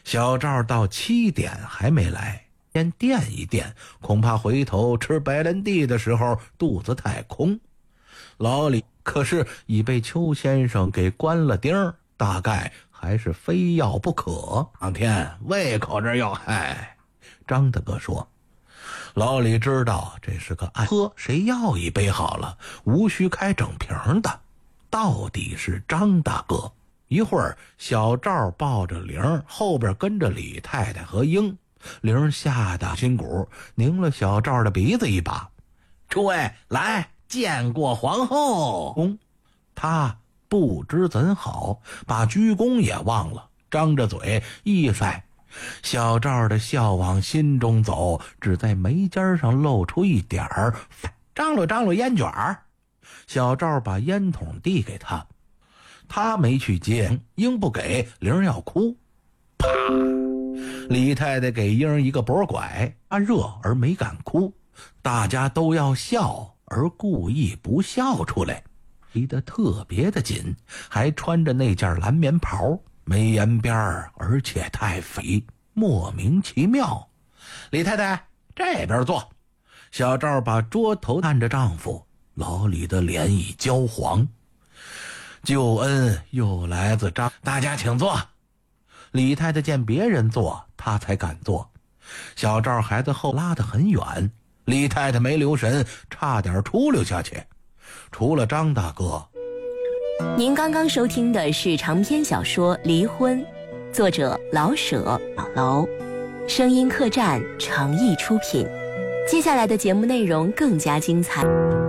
小赵到7点还没来，先垫一垫，恐怕回头吃白兰地的时候肚子太空。老李可是已被邱先生给关了钉，大概还是非要不可。当天胃口这要害。张大哥说，老李知道这是个暗喝，谁要一杯好了，无需开整瓶的。到底是张大哥。一会儿小赵抱着玲，后边跟着李太太和英。玲吓得心骨，拧了小赵的鼻子一把，诸位来见过皇后。他不知怎好，把鞠躬也忘了，张着嘴一甩。小赵的笑往心中走，只在眉尖上露出一点儿。张罗张罗烟卷儿。小赵把烟筒递给他，他没去接，英不给，玲要哭。啪！李太太给英一个脖拐，她热而没敢哭。大家都要笑，而故意不笑出来，离得特别的紧，还穿着那件蓝棉袍，没沿边儿，而且太肥，莫名其妙。李太太这边坐。小赵把桌头看着丈夫，老李的脸已焦黄。救恩又来自张，大家请坐。李太太见别人坐，她才敢坐。小赵还在后拉得很远，李太太没留神，差点出溜下去。除了张大哥。 您刚刚收听的是长篇小说《离婚》，作者老舍姥姥，声音客栈诚意出品。接下来的节目内容更加精彩。